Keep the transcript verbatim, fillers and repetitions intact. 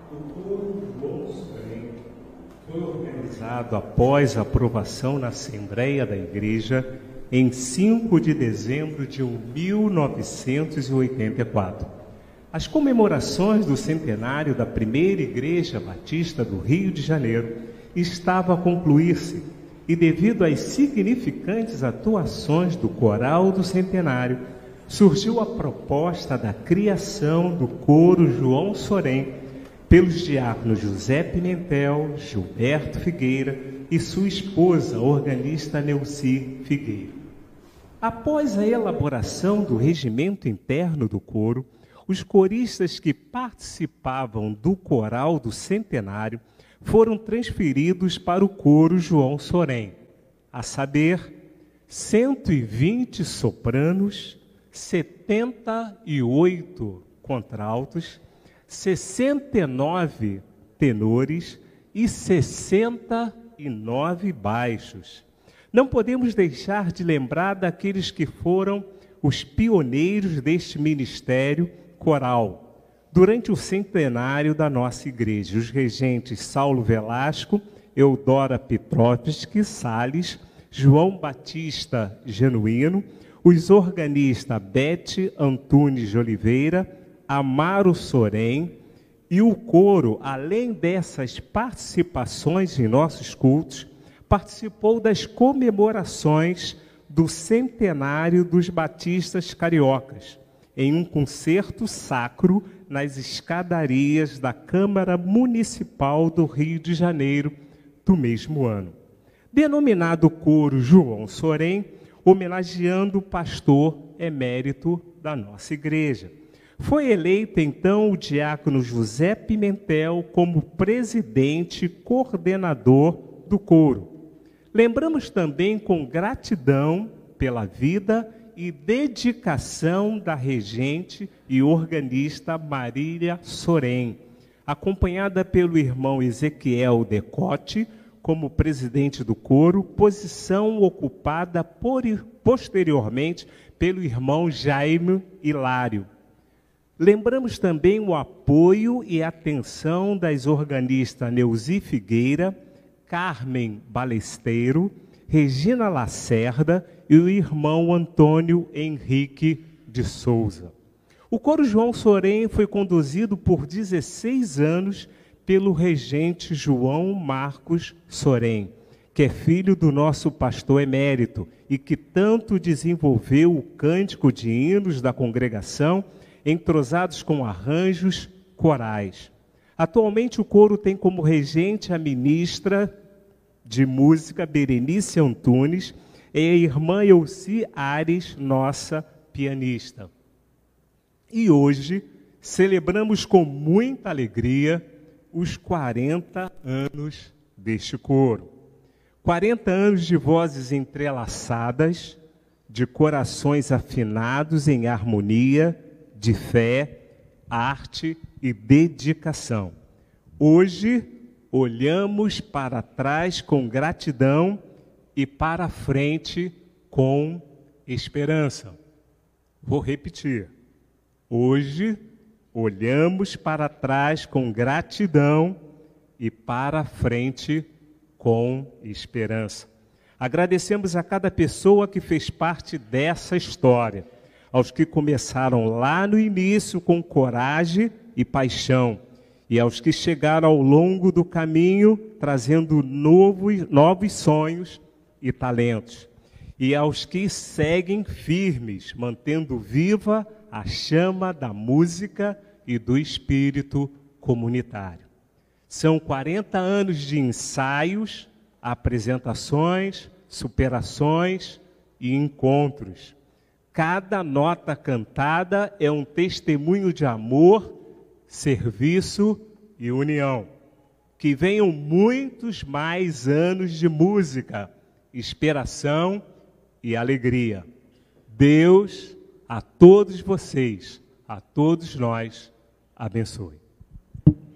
O coro João Sorém foi organizado após a aprovação na Assembleia da Igreja em cinco de dezembro de mil novecentos e oitenta e quatro. As comemorações do centenário da primeira Igreja Batista do Rio de Janeiro estavam a concluir-se e, devido às significantes atuações do coral do centenário, surgiu a proposta da criação do coro João Sorém pelos diáconos José Pimentel, Gilberto Figueira e sua esposa, organista Neuci Figueira. Após a elaboração do regimento interno do coro, os coristas que participavam do coral do centenário foram transferidos para o coro João Sorém, a saber, cento e vinte sopranos, setenta e oito contraltos, sessenta e nove tenores e sessenta e nove baixos. Não podemos deixar de lembrar daqueles que foram os pioneiros deste ministério coral durante o centenário da nossa igreja, os regentes Saulo Velasco, Eudora Petrovski Salles, João Batista Genuíno, os organistas Bete Antunes de Oliveira, Amaro Sorém, e o coro, além dessas participações em nossos cultos, participou das comemorações do centenário dos batistas cariocas, em um concerto sacro nas escadarias da Câmara Municipal do Rio de Janeiro do mesmo ano. Denominado coro João Sorém, homenageando o pastor emérito da nossa igreja. Foi eleito, então, o diácono José Pimentel como presidente coordenador do coro. Lembramos também com gratidão pela vida e dedicação da regente e organista Marília Sorém, acompanhada pelo irmão Ezequiel Decote como presidente do coro, posição ocupada por, posteriormente pelo irmão Jaime Hilário. Lembramos também o apoio e atenção das organistas Neuci Figueira, Carmen Balesteiro, Regina Lacerda e o irmão Antônio Henrique de Souza. O coro João Sorém foi conduzido por dezesseis anos pelo regente João Marcos Sorém, que é filho do nosso pastor emérito e que tanto desenvolveu o cântico de hinos da congregação, entrosados com arranjos corais. Atualmente o coro tem como regente a ministra de música Berenice Antunes e a irmã Elci Ares, nossa pianista. E hoje celebramos com muita alegria os quarenta anos deste coro. quarenta anos de vozes entrelaçadas, de corações afinados em harmonia, de fé, arte e dedicação. Hoje, olhamos para trás com gratidão e para frente com esperança. Vou repetir. Hoje, olhamos para trás com gratidão e para frente com esperança. Agradecemos a cada pessoa que fez parte dessa história, aos que começaram lá no início com coragem e paixão, e aos que chegaram ao longo do caminho trazendo novos, novos sonhos e talentos, e aos que seguem firmes, mantendo viva a chama da música e do espírito comunitário. São quarenta anos de ensaios, apresentações, superações e encontros. Cada nota cantada é um testemunho de amor, serviço e união. Que venham muitos mais anos de música, inspiração e alegria. Deus, a todos vocês, a todos nós, abençoe.